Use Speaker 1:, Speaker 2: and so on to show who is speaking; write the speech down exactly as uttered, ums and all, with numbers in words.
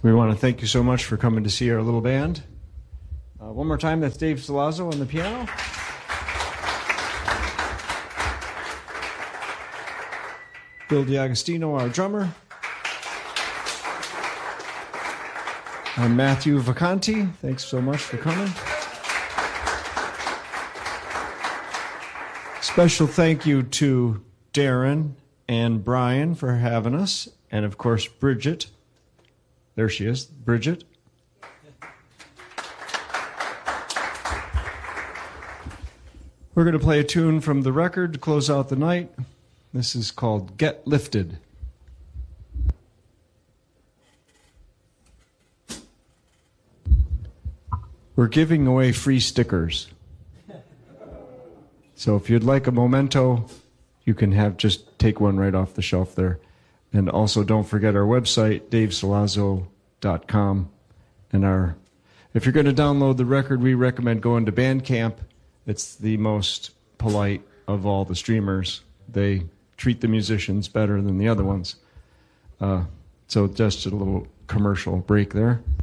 Speaker 1: We want to thank you so much for coming to see our little band. Uh, one more time, that's Dave Salazzo on the piano. Bill D'Agostino, our drummer. I'm Matthew Vacanti. Thanks so much for coming. Special thank you to Darren and Brian for having us, and of course Bridget. There she is, Bridget. We're going to play a tune from the record to close out the night. This is called Get Lifted. We're giving away free stickers. So if you'd like a memento, you can have just take one right off the shelf there. And also don't forget our website, dave salazzo dot com. And our, if you're going to download the record, we recommend going to Bandcamp. It's the most polite of all the streamers. They treat the musicians better than the other ones. Uh, so just a little commercial break there.